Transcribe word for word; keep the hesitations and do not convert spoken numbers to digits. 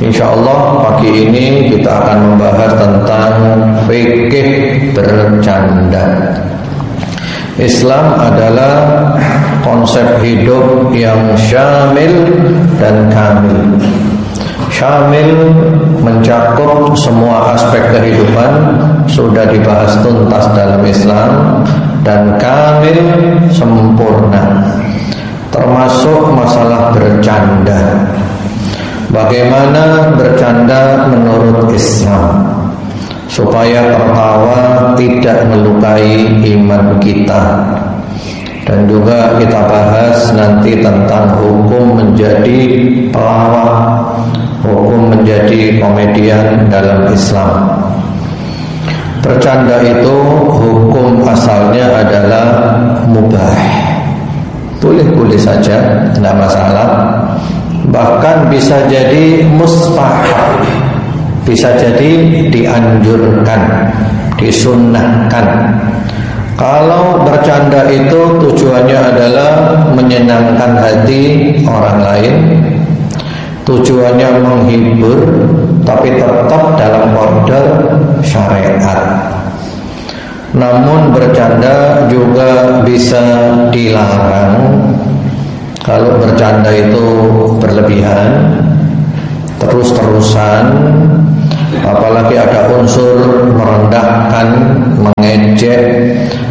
Insyaallah pagi ini kita akan membahas tentang fikih bercanda. Islam adalah konsep hidup yang syamil dan kamil. Syamil mencakup semua aspek kehidupan, sudah dibahas tuntas dalam Islam. Dan kamil sempurna, termasuk masalah bercanda. Bagaimana bercanda menurut Islam supaya tertawa tidak melukai iman kita. Dan juga kita bahas nanti tentang hukum menjadi pelawak, hukum menjadi komedian dalam Islam. Bercanda itu hukum asalnya adalah mubah, boleh-boleh saja, tidak masalah. Bahkan bisa jadi mustahab, bisa jadi dianjurkan, disunnahkan. Kalau bercanda itu tujuannya adalah menyenangkan hati orang lain, tujuannya menghibur, tapi tetap dalam order syariat. Namun bercanda juga bisa dilarang. Kalau bercanda itu berlebihan, terus-terusan, apalagi ada unsur merendahkan, mengejek,